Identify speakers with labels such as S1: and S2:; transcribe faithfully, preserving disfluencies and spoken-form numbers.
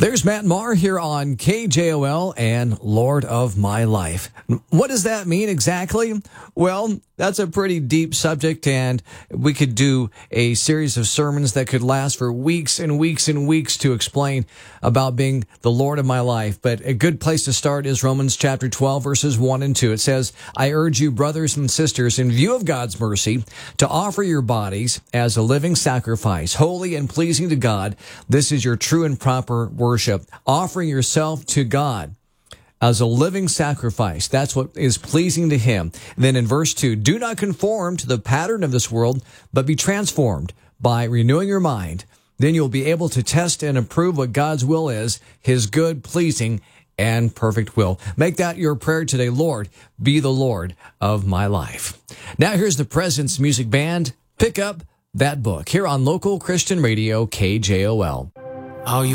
S1: There's Matt Maher here on K J O L and Lord of My Life. What does that mean exactly? Well, that's a pretty deep subject, and we could do a series of sermons that could last for weeks and weeks and weeks to explain about being the Lord of my life. But a good place to start is Romans chapter twelve, verses one and two. It says, I urge you, brothers and sisters, in view of God's mercy, to offer your bodies as a living sacrifice, holy and pleasing to God. This is your true and proper worship. Offering yourself to God as a living sacrifice. That's what is pleasing to Him. Then in verse two, do not conform to the pattern of this world, but be transformed by renewing your mind. Then you'll be able to test and approve what God's will is, His good, pleasing, and perfect will. Make that your prayer today. Lord, be the Lord of my life. Now here's the Presence Music Band. Pick up that book here on local Christian radio K J O L.
S2: Are you